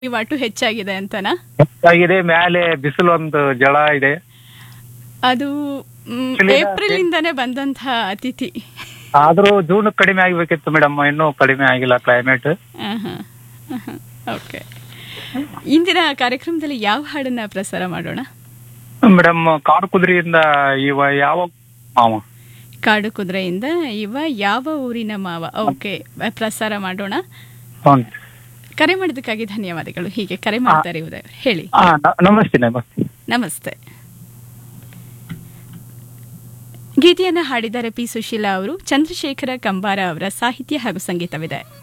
ವಾಟು ಹೆಚ್ಚಾಗಿದೆ ಅಂತನಾ? ಹೆಚ್ಚಾಗಿದೆ, ಮೇಲೆ ಬಿಸಿಲು ಒಂದು ಜಳ ಇದೆ. ಅದು ಏಪ್ರಿಲ್ ಇಂದಾನೇ ಬಂದಂತಹ ಅತಿಥಿ. ಆದ್ರೂ ಜೂನ್ ಕಡಿಮೆ ಆಗ್ಬೇಕಿತ್ತು ಮೇಡಮ್, ಇನ್ನೂ ಕಡಿಮೆ ಆಗಿಲ್ಲ ಕ್ಲೈಮೇಟ್. ಓಕೆ, ಇಂದಿನ ಕಾರ್ಯಕ್ರಮದಲ್ಲಿ ಯಾವ ಹಾಡನ್ನ ಪ್ರಸಾರ ಮಾಡೋಣ? ಮೇಡಮ್, ಕಾಡು ಕುದುರೆಯಿಂದ ಇವ ಯಾವ ಮಾವ. ಕಾಡು ಕುದುರೆಯಿಂದ ಇವ ಯಾವ ಊರಿನ ಮಾವ. ಓಕೆ, ಪ್ರಸಾರ ಮಾಡೋಣ. ಹ್ಞೂ. ಕರೆ ಮಾಡಿದ್ದಕ್ಕಾಗಿ ಧನ್ಯವಾದಗಳು. ಹೀಗೆ ಕರೆ ಮಾಡ್ತಾರೆ ಉದಯ್, ಹೇಳಿ. ನಮಸ್ತೆ ನಮಸ್ತೆ. ನಮಸ್ತೆ. ಗೀತೆಯನ್ನು ಹಾಡಿದ್ದಾರೆ ಪಿ ಸುಶೀಲಾ ಅವರು. ಚಂದ್ರಶೇಖರ ಕಂಬಾರ ಅವರ ಸಾಹಿತ್ಯ ಹಾಗೂ ಸಂಗೀತವಿದೆ.